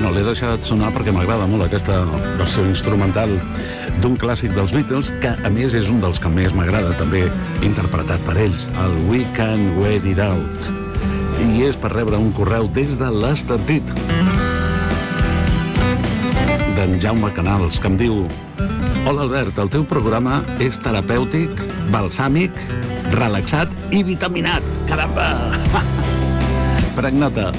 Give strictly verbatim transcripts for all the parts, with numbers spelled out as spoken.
bueno, l'he deixat sonar perquè m'agrada molt aquesta versió instrumental d'un clàssic dels Beatles, que a més és un dels que més m'agrada, també interpretat per ells, el We Can't Wait It Out. I és per rebre un correu des de l'Estartit d'en Jaume Canals, que em diu: hola Albert, el teu programa és terapèutic, balsàmic, relaxat i vitaminat. Caramba! Pregnata.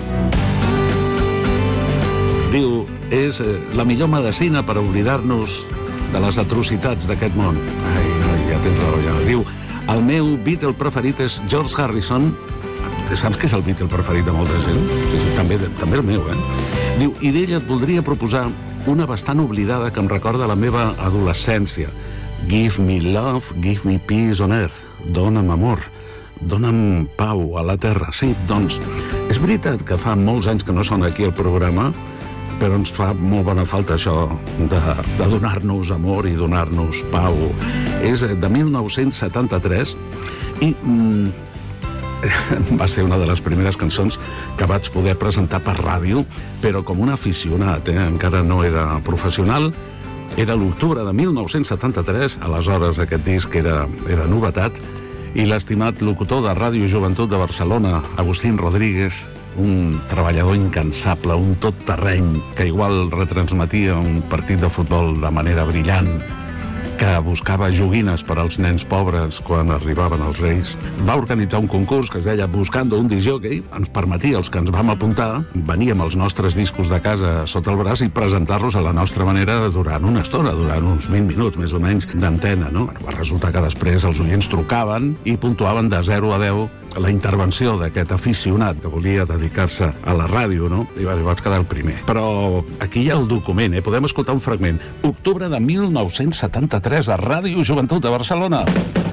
Diu, és la millor medicina per oblidar-nos de les atrocitats d'aquest món. Ai, ai, ja tens raó, ja. Diu, el meu Beatle preferit és George Harrison. Saps que és el Beatle preferit de molta gent? Sí, sí, també, també el meu, eh? Diu, i d'ella et voldria proposar una bastant oblidada que em recorda la meva adolescència. Give me love, give me peace on earth. Dóna'm amor, dóna'm pau a la terra. Sí, doncs, és veritat que fa molts anys que no sona aquí al programa, però ens fa molt bona falta això de, de donar-nos amor i donar-nos pau. És de mil nou-cents setanta-tres i mm, va ser una de les primeres cançons que vaig poder presentar per ràdio, però com un aficionat, eh? Encara no era professional. Era l'octubre de mil nou-cents setanta-tres, aleshores aquest disc era, era novetat, i l'estimat locutor de Ràdio Joventut de Barcelona, Agustín Rodríguez, un treballador incansable, un tot-terreny, que igual retransmetia un partit de futbol de manera brillant, que buscava joguines per als nens pobres quan arribaven els Reis, va organitzar un concurs que es deia Buscando un disc jockey. Ens permetia, els que ens vam apuntar, veníem els nostres discos de casa sota el braç i presentar-los a la nostra manera durant una estona, durant uns vint minuts més o menys d'antena, no? Va resultar que després els oients trucaven i puntuaven de zero a deu la intervenció d'aquest aficionat que volia dedicar-se a la ràdio, no? I vaig quedar el primer. Però aquí hi ha el document, eh? Podem escoltar un fragment. Octubre de mil nou-cents setanta-tres a Ràdio Joventut de Barcelona.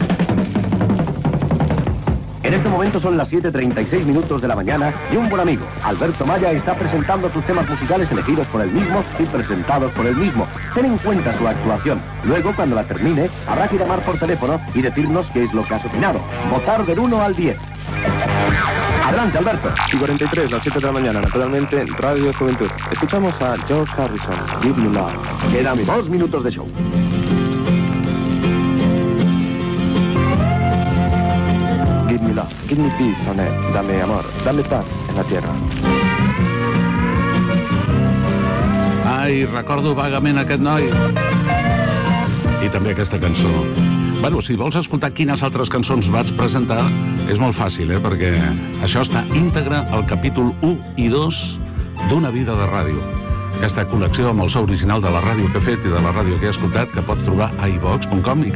En este momento son las siete treinta y seis minutos de la mañana y un buen amigo, Alberto Maya, está presentando sus temas musicales elegidos por él mismo y presentados por él mismo. Ten en cuenta su actuación. Luego, cuando la termine, habrá que llamar por teléfono y decirnos qué es lo que has opinado. Votar del uno al diez. Adelante, Alberto. Y cuarenta y tres, las siete de la mañana, naturalmente, Radio Juventud. Escuchamos a George Harrison, Give Me Love. Quedan dos minutos de show. Give me love, give me peace on earth. Dame amor, dame paz en la tierra. Ai, recordo vagament aquest noi. I també aquesta cançó. Bueno, si vols escoltar quines altres cançons vaig presentar, és molt fàcil, eh? Perquè això està íntegre al capítol u i dos d'Una vida de ràdio. Aquesta col·lecció amb el so original de la ràdio que he fet i de la ràdio que he escoltat, que pots trobar a iVox punt com i que